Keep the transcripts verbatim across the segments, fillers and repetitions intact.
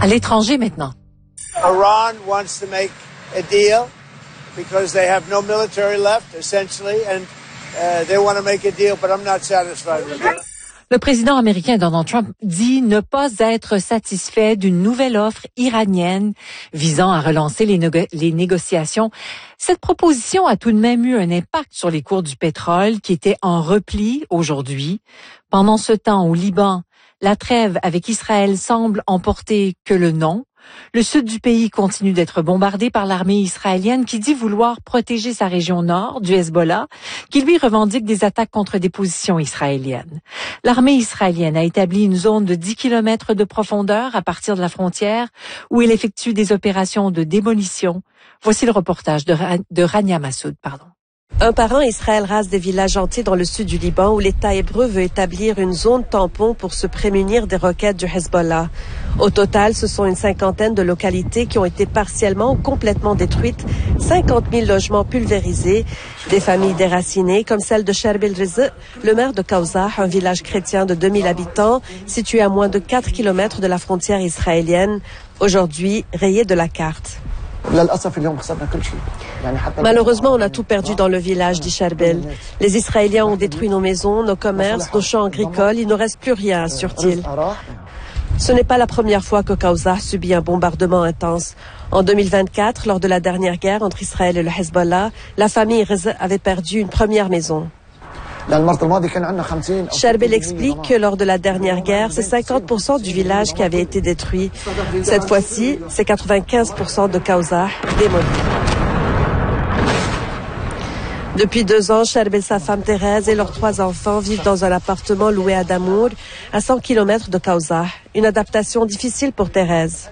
À l'étranger maintenant. Iran wants to make a deal because they have no military left, essentially, and uh, they want to make a deal, but I'm not satisfied with it. Le président américain Donald Trump dit ne pas être satisfait d'une nouvelle offre iranienne visant à relancer les, négo- les négociations. Cette proposition a tout de même eu un impact sur les cours du pétrole qui étaient en repli aujourd'hui. Pendant ce temps, au Liban, la trêve avec Israël semble emporter que le nom. Le sud du pays continue d'être bombardé par l'armée israélienne qui dit vouloir protéger sa région nord du Hezbollah, qui lui revendique des attaques contre des positions israéliennes. L'armée israélienne a établi une zone de dix kilomètres de profondeur à partir de la frontière où elle effectue des opérations de démolition. Voici le reportage de, Ra- de Rania Massoud, pardon. Un par un, Israël rase des villages entiers dans le sud du Liban où l'État hébreu veut établir une zone tampon pour se prémunir des roquettes du Hezbollah. Au total, ce sont une cinquantaine de localités qui ont été partiellement ou complètement détruites, cinquante mille logements pulvérisés, des familles déracinées comme celle de Sherb el-Rizq, le maire de Kausah, un village chrétien de deux mille habitants situé à moins de quatre kilomètres de la frontière israélienne, aujourd'hui rayé de la carte. Malheureusement, on a tout perdu dans le village, dit Charbel. Les Israéliens ont détruit nos maisons, nos commerces, nos champs agricoles. Il ne reste plus rien, assure-t-il. Ce n'est pas la première fois que Kausah subit un bombardement intense. En deux mille vingt-quatre, lors de la dernière guerre entre Israël et le Hezbollah, la famille Rizq avait perdu une première maison. Charbel explique que lors de la dernière guerre, c'est cinquante pour cent du village qui avait été détruit. Cette fois-ci, c'est quatre-vingt-quinze pour cent de Kausah démoli. Depuis deux ans, Charbel, sa femme Thérèse et leurs trois enfants vivent dans un appartement loué à Damour, à cent kilomètres de Kausah. Une adaptation difficile pour Thérèse.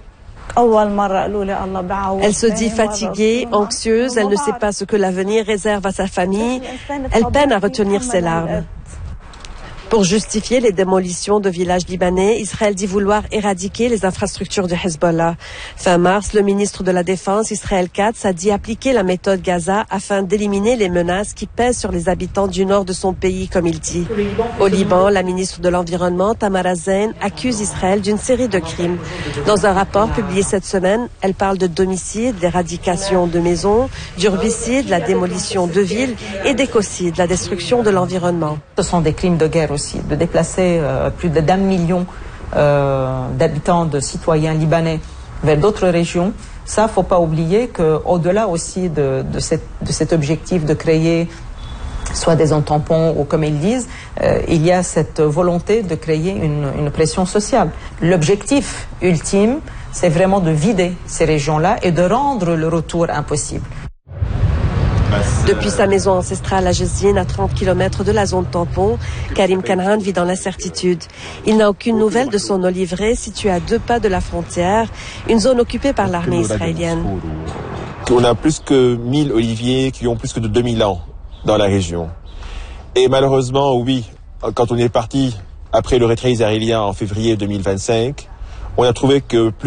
Elle se dit fatiguée, anxieuse, elle ne sait pas ce que l'avenir réserve à sa famille. Elle peine à retenir ses larmes. Pour justifier les démolitions de villages libanais, Israël dit vouloir éradiquer les infrastructures du Hezbollah. Fin mars, le ministre de la Défense, Israël Katz, a dit appliquer la méthode Gaza afin d'éliminer les menaces qui pèsent sur les habitants du nord de son pays, comme il dit. Au Liban, la ministre de l'Environnement, Tamara Zain, accuse Israël d'une série de crimes. Dans un rapport publié cette semaine, elle parle de d'homicide, d'éradication de maisons, d'urbicide, la démolition de villes et d'écocide, la destruction de l'environnement. Ce sont des crimes de guerre aussi, de déplacer euh, plus d'un million euh, d'habitants, de citoyens libanais vers d'autres régions. Ça, faut pas oublier qu'au-delà aussi de, de, cette, de cet objectif de créer soit des zones tampons ou comme ils disent, euh, il y a cette volonté de créer une, une pression sociale. L'objectif ultime, c'est vraiment de vider ces régions-là et de rendre le retour impossible. Depuis sa maison ancestrale à Jezrine, à trente kilomètres de la zone tampon, Karim Kanhan vit dans l'incertitude. Il n'a aucune nouvelle de son oliveraie situé à deux pas de la frontière, une zone occupée par l'armée israélienne. On a plus que mille oliviers qui ont plus que de deux mille ans dans la région. Et malheureusement, oui, quand on est parti après le retrait israélien en février deux mille vingt-cinq, on a trouvé que plus